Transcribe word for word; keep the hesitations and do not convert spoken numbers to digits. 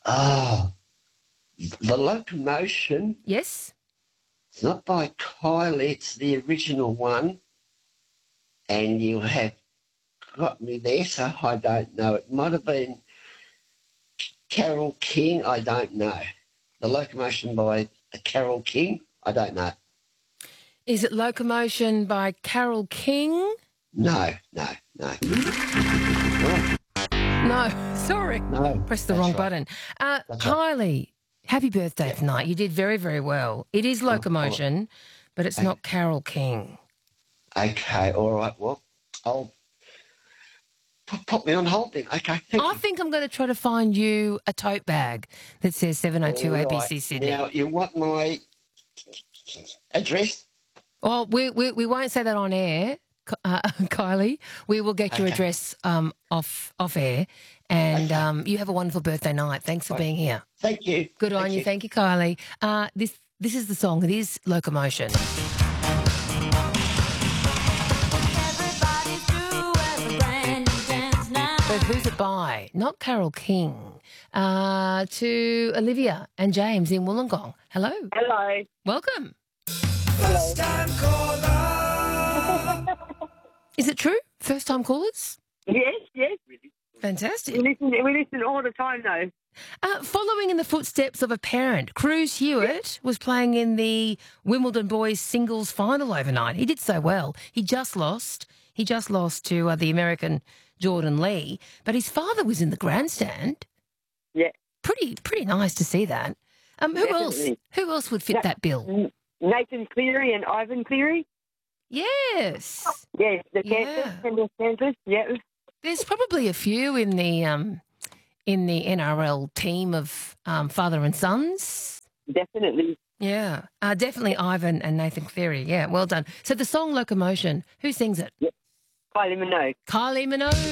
Oh, The Locomotion. Yes? It's not by Kylie, it's the original one. And you have got me there, so I don't know. It might have been Carol King, I don't know. The Locomotion by Carol King, I don't know. Is it Locomotion by Carol King? No, no, no. Oh, No, sorry. no. Pressed the that's wrong right. button. Uh, That's right. Kylie, happy birthday tonight. You did very, very well. It is Oh, oh, Locomotion, but it's okay. not Carol King. Okay, all right. Well, I'll put, put me on hold then. Okay, thank I you. think I'm going to try to find you a tote bag that says seven oh two All A B right. C Sydney. Now, you want my address? Well, we, we, we won't say that on air, uh, Kylie. We will get your Okay. address um, off off air. And Okay. um, you have a wonderful birthday night. Thanks for Right. being here. Thank you. Good on Thank you. Thank you, Kylie. Uh, this this is the song. It is Locomotion. But who's it by? Not Carol King. Uh, to Olivia and James in Wollongong. Hello. Hello. Welcome. Hello. Is it true? First time callers? Yes, yes. Fantastic. We listen, we listen all the time, though. Uh, following in the footsteps of a parent, Cruz Hewitt was playing in the Wimbledon boys singles final overnight. He did so well. He just lost. He just lost to uh, the American Jordan Lee, but his father was in the grandstand. Yeah. Pretty, pretty nice to see that. Um, who else? Definitely. Who else would fit Yeah. that bill? N- Nathan Cleary and Ivan Cleary. Yes, Yes, the Yeah. Panthers and the Panthers. Yeah. there's probably a few in the um, in the N R L team of um, father and sons. Definitely. Yeah, uh, definitely Ivan and Nathan Cleary. Yeah, well done. So the song Locomotion, who sings it? Kylie Minogue. Kylie Minogue.